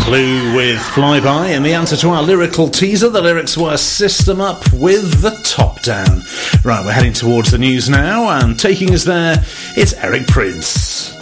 Blue with Flyby, and the answer to our lyrical teaser, the lyrics were System Up with The Top Down. Right, we're heading towards the news now, and taking us there, it's Eric Prince.